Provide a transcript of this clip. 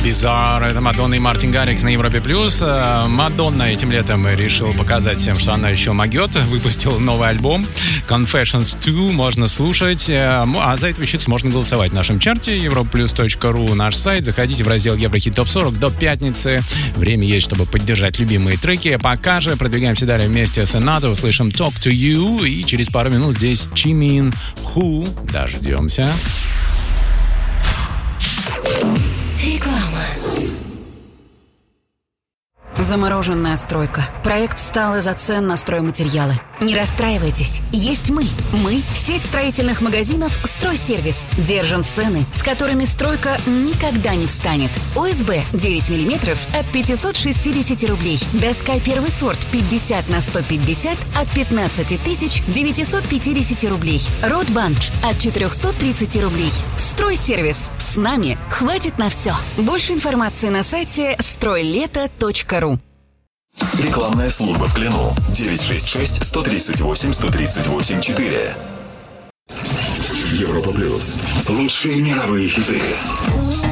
Bizarre. Это Мадонна и Мартин Гаррикс на Европе+. Мадонна этим летом решила показать всем, что она еще могет. Выпустила новый альбом Confessions 2. Можно слушать. А за эту вещицу можно голосовать в нашем чарте europlus.ru, наш сайт. Заходите в раздел Еврохит Топ 40 до пятницы. Время есть, чтобы поддержать любимые треки. Пока же продвигаемся далее вместе с Энато. Услышим Talk to You. И через пару минут здесь Чимин Ху. Дождемся. Реклама. Замороженная стройка. Проект встал из-за цен на стройматериалы. Не расстраивайтесь, есть мы. Мы – сеть строительных магазинов «Стройсервис». Держим цены, с которыми стройка никогда не встанет. ОСБ 9 мм от 560 рублей. Доска первый сорт 50 на 150 от 15 950 рублей. Ротбанд от 430 рублей. «Стройсервис». С нами хватит на все. Больше информации на сайте стройлето.ру. Рекламная служба в Клину. 966-138-138-4. Европа+. Лучшие мировые хиты.